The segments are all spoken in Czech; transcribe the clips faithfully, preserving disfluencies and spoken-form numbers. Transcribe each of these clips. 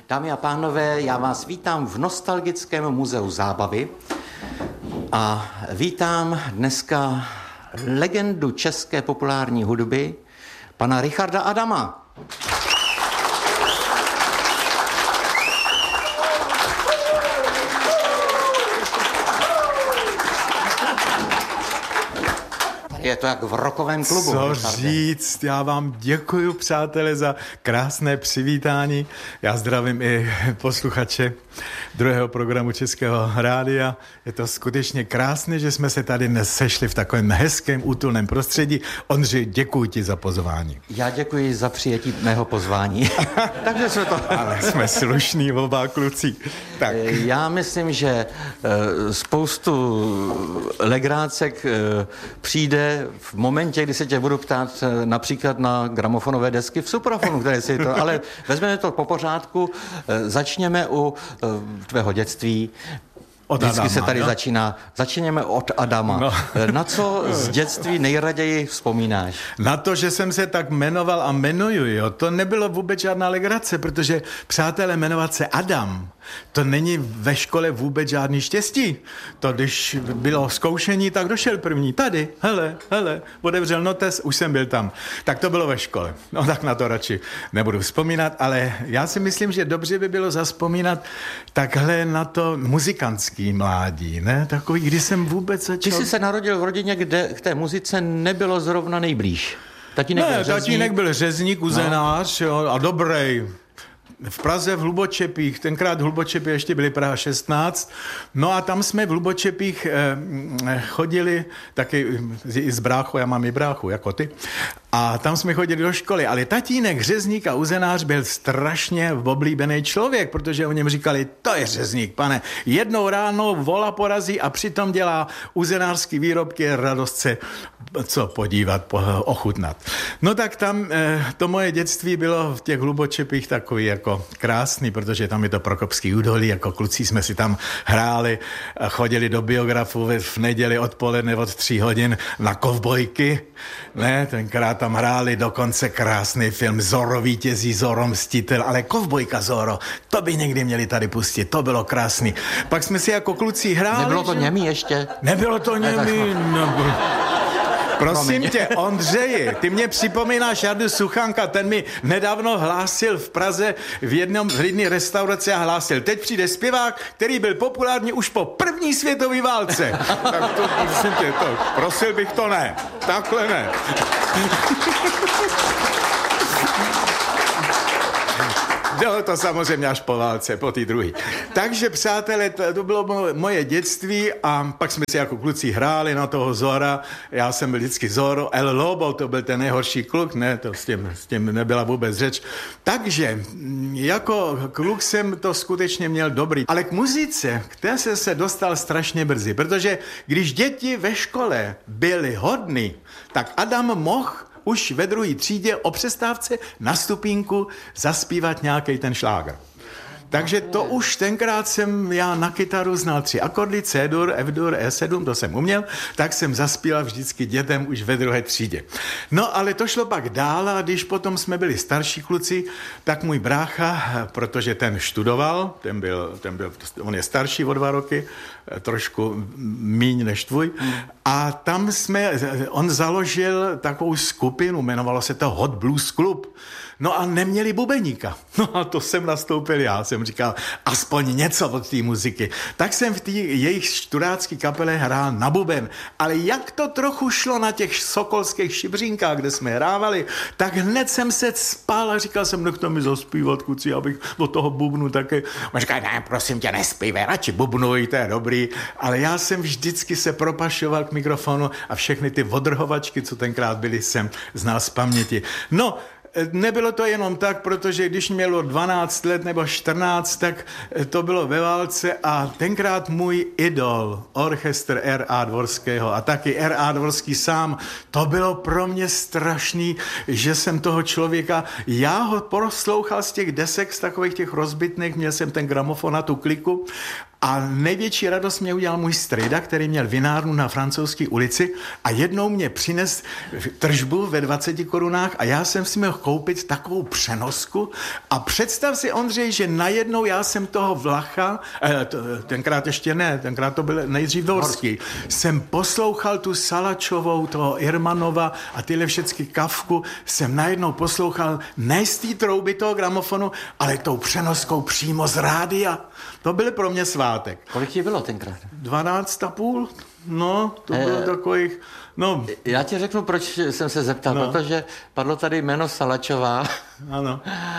Dámy a pánové, já vás vítám v Nostalgickém muzeu zábavy a vítám dneska legendu české populární hudby, pana Richarda Adama. Je to jak v rockovém klubu. Co Richarde. říct, já vám děkuji, přátelé, za krásné přivítání. Já zdravím i posluchače druhého programu Českého rádia. Je to skutečně krásné, že jsme se tady dnes sešli v takovém hezkém útulném prostředí. Ondřej, děkuji ti za pozvání. Já děkuji za přijetí mého pozvání. Takže jsme to... Ale jsme slušní oba kluci. Tak. Já myslím, že spoustu legrácek přijde v momentě, kdy se tě budu ptát například na gramofonové desky v suprafonu, které si to, ale vezmeme to po pořádku, začněme u tvého dětství. Od Vždycky Adama, se tady jo? začíná. Začínáme od Adama. No. Na co z dětství nejraději vzpomínáš? Na to, že jsem se tak jmenoval a jmenuju, jo, to nebylo vůbec žádná legrace, protože, přátelé, jmenovat se Adam, to není ve škole vůbec žádný štěstí. To, když bylo zkoušení, tak došel první. Tady, hele, hele, otevřel notes, už jsem byl tam. Tak to bylo ve škole. No tak na to radši nebudu vzpomínat, ale já si myslím, že dobře by bylo zazpomínat takhle na to muzikantský mládí, ne? Takový, když jsem vůbec začal... Ty jsi se narodil v rodině, kde k té muzice nebylo zrovna nejblíž. Tatínek ne, byl řezník. tatínek byl řezník, uzenář, no. Jo, a dobrý. V Praze v Hlubočepích, tenkrát Hlubočepy ještě byly Praha šestnáct, no a tam jsme v Hlubočepích eh, chodili taky i s bráchou, já mám i bráchu, jako ty, a tam jsme chodili do školy, ale tatínek řezník a uzenář byl strašně oblíbený člověk, protože o něm říkali, to je řezník, pane, jednou ráno vola porazí a přitom dělá uzenářský výrobky, radost se co podívat, po, ochutnat. No tak tam eh, to moje dětství bylo v těch Hlubočepích takový jako krásný, protože tam je to Prokopský údolí, jako kluci jsme si tam hráli, chodili do biografu v neděli odpoledne od tří hodin na kovbojky, ne, tenkrát tam hráli dokonce krásný film Zorro vítězí, Zorro mstitel, ale kovbojka Zorro, to by někdy měli tady pustit, to bylo krásný. Pak jsme si jako kluci hráli. Nebylo to že... němý ještě? Nebylo to němý, nebo... Prosím tě, Ondřeji, ty mě připomínáš Jardu Suchánka, ten mi nedávno hlásil v Praze v jednom v jedné restauraci a hlásil, teď přijde zpěvák, který byl populární už po první světové válce. Tak to, prosím tě, to, prosil bych to ne, takhle ne. Bylo to samozřejmě až po válce, po té druhé. Takže, přátelé, to, to bylo moje dětství a pak jsme si jako kluci hráli na toho Zora. Já jsem byl vždycky Zorro. El Lobo, to byl ten nejhorší kluk, ne, to s tím, s tím nebyla vůbec řeč. Takže, jako kluk jsem to skutečně měl dobrý. Ale k muzice, k té jsem se dostal strašně brzy, protože když děti ve škole byly hodný, tak Adam mohl už ve druhé třídě o přestávce na stupínku zaspívat nějaký ten šláger. Takže to už tenkrát jsem já na kytaru znal tři akordy, C-dur, F-dur, E sedm, to jsem uměl, tak jsem zaspíval vždycky dětem už ve druhé třídě. No ale to šlo pak dál a když potom jsme byli starší kluci, tak můj brácha, protože ten študoval, ten byl, ten byl, on je starší o dva roky, trošku míň než tvůj, a tam jsme, on založil takovou skupinu, jmenovalo se to Hot Blues Club. No a neměli bubeníka. No a to jsem nastoupil já, jsem říkal, aspoň něco od té muziky. Tak jsem v té jejich študácké kapele hrál na buben. Ale jak to trochu šlo na těch sokolských šibřínkách, kde jsme hrávali, tak hned jsem se spal a říkal jsem, nechte mi zaspívat, kuci, abych od toho bubnu taky. On říkal, ne, prosím tě, nespívej, radši bubnuj, to je dobrý. Ale já jsem vždycky se propašoval k mikrofonu a všechny ty odrhovačky, co tenkrát byly, jsem znal z paměti. No, nebylo to jenom tak, protože když mělo dvanáct let nebo čtrnáct, tak to bylo ve válce a tenkrát můj idol, orchestr R A Dvorského a taky R A Dvorský sám, to bylo pro mě strašný, že jsem toho člověka, já ho poslouchal z těch desek, z takových těch rozbitných, měl jsem ten gramofon na tu kliku A největší radost mě udělal můj strejda, který měl vinárnu na Francouzské ulici a jednou mě přines tržbu ve dvaceti korunách a já jsem si mohl koupit takovou přenosku a představ si, Ondřej, že najednou já jsem toho Vlacha, eh, tenkrát ještě ne, tenkrát to byl nejdřív Dvorský, jsem poslouchal tu Salačovou, toho Irmanova a tyhle všechny Kafku, jsem najednou poslouchal ne z té trouby toho gramofonu, ale tou přenoskou přímo z rádia. To byl pro mě svátek. Kolik ti bylo tenkrát? Dvanáct a půl? No, to bylo e... takových... No. Já ti řeknu, proč jsem se zeptal, no. Protože padlo tady jméno Salačová. Ano.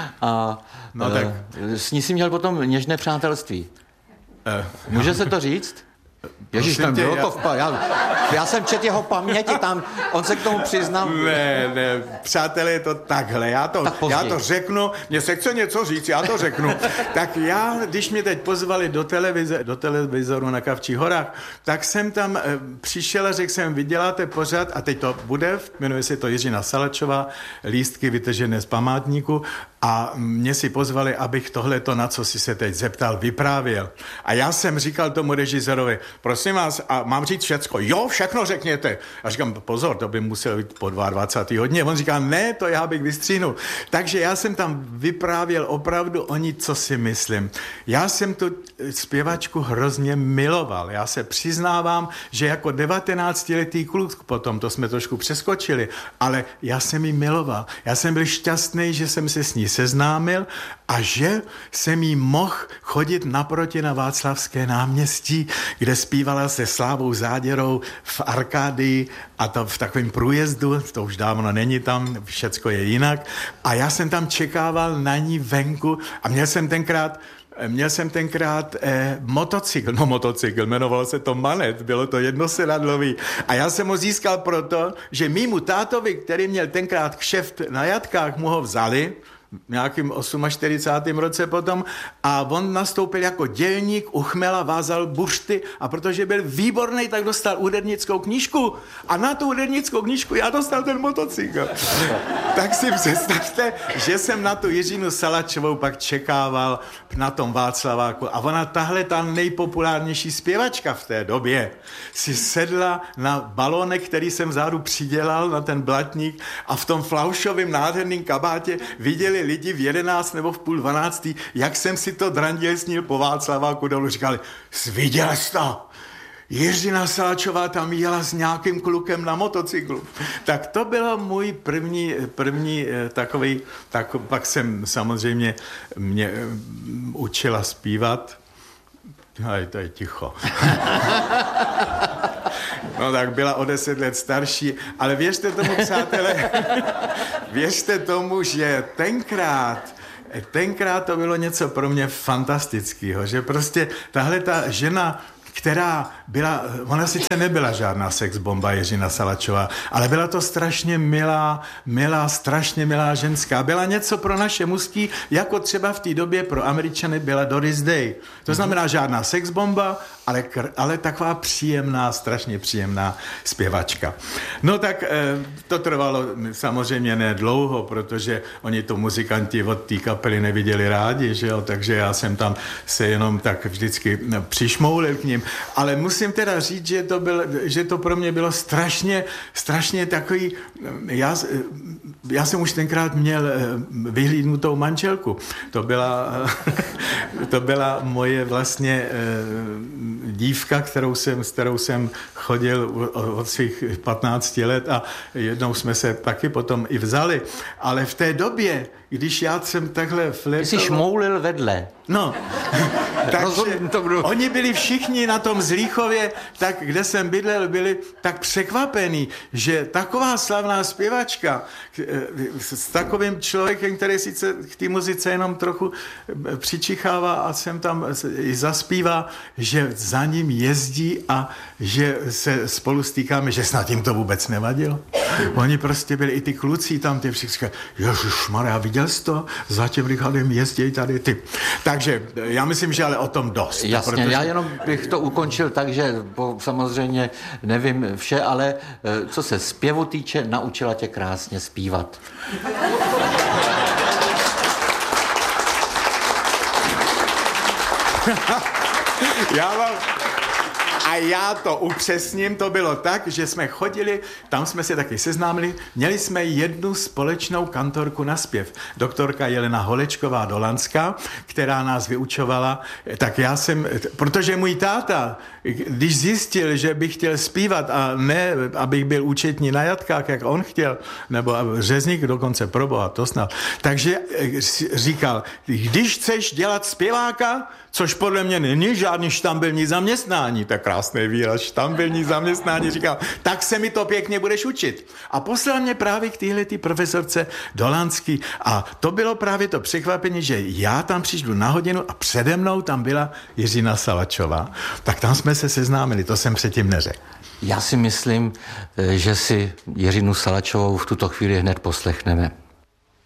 A no, tak. s ní si měl potom něžné přátelství. E... Může se to říct? Ježíš, tam bylo to vpa... já, já jsem čet jeho paměti tam, on se k tomu přiznal. Ne, ne, přátelé, je to takhle, já to, tak já to řeknu, mně se chce něco říct, já to řeknu. Tak já, když mě teď pozvali do, televize, do televizoru na Kavčích horách, tak jsem tam e, přišel a řekl jsem, vy děláte pořad, a teď to bude, jmenuje se to Jiřina Salačová, lístky vytržené z památníku, a mě si pozvali, abych tohleto, na co si se teď zeptal, vyprávěl. A já jsem říkal tomu režisérovi, prosím vás, a mám říct všecko? Jo, všechno řekněte. A říkám, pozor, to by muselo být po dvacátém hodině. On říká, ne, to já bych vystřínul. Takže já jsem tam vyprávěl opravdu o ní, co si myslím. Já jsem tu zpěvačku hrozně miloval. Já se přiznávám, že jako devatenáctiletý kluk, potom to jsme trošku přeskočili, ale já jsem ji miloval. Já jsem byl šťastný, že jsem se s ní seznámil a že jsem jí mohl chodit naproti na Václavské náměstí, kde zpívala se Slávou Záděrou v Arkádii a to v takovém průjezdu, to už dávno není tam, všecko je jinak. A já jsem tam čekával na ní venku a měl jsem tenkrát Měl jsem tenkrát eh, motocykl, no motocykl, jmenovalo se to Manet, bylo to jednosedadlový. A já jsem ho získal proto, že mýmu tátovi, který měl tenkrát kšeft na jatkách, mu ho vzali, v nějakým čtyřicátém osmém roce potom, a on nastoupil jako dělník, u chmela vázal buřty a protože byl výborný, tak dostal údernickou knížku a na tu údernickou knížku já dostal ten motocykl. Tak si představte, že jsem na tu Jiřinu Salačovou pak čekával na tom Václaváku a ona, tahle ta nejpopulárnější zpěvačka v té době, si sedla na balónek, který jsem vzadu přidělal na ten blatník a v tom flaušovém nádherném kabátě viděli lidi v jedenáct nebo v půl dvanáctý, jak jsem si to drandil snil po Václaváku dolů. Říkali, viděl jsi to? Jiřina Salačová tam jela s nějakým klukem na motocyklu. Tak to bylo můj první, první takový, tak pak jsem samozřejmě mě učila zpívat. Aj, to je ticho. No tak byla o deset let starší, ale věřte tomu, přátelé, věřte tomu, že tenkrát, tenkrát to bylo něco pro mě fantastického, že prostě tahle ta žena, která byla, ona sice nebyla žádná sexbomba Jiřina Salačová, ale byla to strašně milá, milá, strašně milá ženská. Byla něco pro naše mužský, jako třeba v té době pro Američany byla Doris Day. To znamená žádná sexbomba, ale, ale taková příjemná, strašně příjemná zpěvačka. No tak to trvalo samozřejmě ne dlouho, protože oni to muzikanti od té kapely neviděli rádi, že jo? Takže já jsem tam se jenom tak vždycky přišmoulil k ním. Ale musím teda říct, že to, byl, že to pro mě bylo strašně, strašně takový, já, já jsem už tenkrát měl vyhlídnutou manželku. To byla, to byla moje vlastně dívka, kterou jsem, s kterou jsem chodil od svých patnácti let a jednou jsme se taky potom i vzali. Ale v té době, když já jsem takhle flétal... Ty jsi šmoulil vedle. No, takže oni byli všichni na tom Zlíchově, tak kde jsem bydlel, byli tak překvapení, že taková slavná zpěvačka s takovým člověkem, který sice k té muzice jenom trochu přičichává a sem tam i zaspívá, že za ním jezdí a že se spolu stýkáme, že snad jim to vůbec nevadilo. Oni prostě byli i ty kluci tam, ty všichni říkali, ježišmarja, viděl jsi to? Za tím Richardem jezdí tady ty. Takže já myslím, že ale o tom dost. Jasně, protože... já jenom bych to ukončil tak, že samozřejmě nevím vše, ale co se zpěvu týče, naučila tě krásně zpívat. Já vám... A já to upřesním, to bylo tak, že jsme chodili, tam jsme se taky seznámili, měli jsme jednu společnou kantorku na zpěv. Doktorka Jelena Holečková Dolanská, která nás vyučovala, tak já jsem, protože můj táta, když zjistil, že bych chtěl zpívat a ne, abych byl účetní na jatkách, jak on chtěl, nebo řezník dokonce, proboha, to snad. Takže říkal, když chceš dělat zpěváka, což podle mě není žádný štambilní zaměstnání, tak krásný výraz, štambilní zaměstnání, říkal, tak se mi to pěkně budeš učit. A poslal mě právě k téhletý profesorce Dolanský a to bylo právě to překvapení, že já tam přišlu na hodinu a přede mnou tam byla Jiřina Salačová. Tak tam jsme se seznámili, to jsem předtím neřekl. Já si myslím, že si Jiřinu Salačovou v tuto chvíli hned poslechneme.